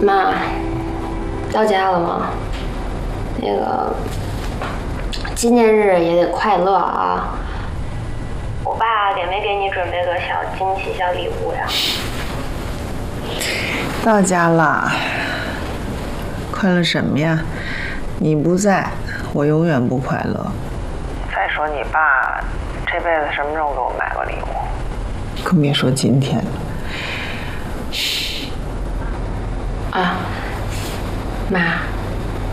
妈，到家了吗？那个纪念日也得快乐啊！我爸给没给你准备个小惊喜、小礼物呀？ 到家了，快乐什么呀？你不在，我永远不快乐。 再说你爸这辈子什么时候给我买过礼物？ 更别说今天了。 啊，妈。